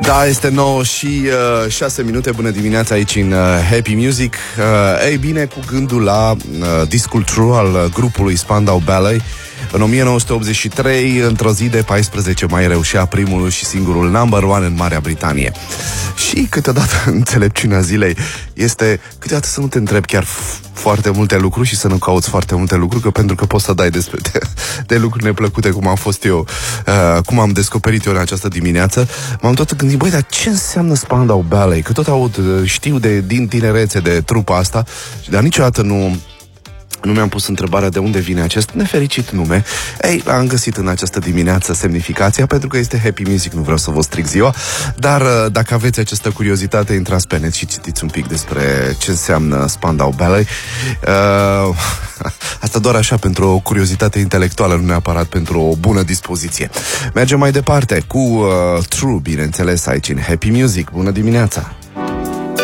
Da, este 9 și 6 minute. Bună dimineața aici în Happy Music. Ei bine, cu gândul la discul True al grupului Spandau Ballet. În 1983, într-o zi de 14 mai, reușea primul și singurul number one în Marea Britanie. Și câteodată înțelepciunea zilei este câteodată să nu te întrebi chiar foarte multe lucruri și să nu cauți foarte multe lucruri, pentru că poți să dai despre de lucruri neplăcute, cum am fost eu, cum am descoperit eu în această dimineață. M-am tot gândit, băi, dar ce înseamnă Spandau Ballet? Că tot aud, știu din tinerețe de trupa asta, dar niciodată nu mi-am pus întrebarea de unde vine acest nefericit nume. Ei, am găsit în această dimineață semnificația, pentru că este Happy Music, nu vreau să vă stric ziua, dar dacă aveți această curiozitate, intrați pe net și citiți un pic despre ce înseamnă Spandau Ballet. Asta doar așa, pentru o curiozitate intelectuală, nu neapărat pentru o bună dispoziție. Mergem mai departe cu True, bineînțeles, aici în Happy Music. Bună dimineața!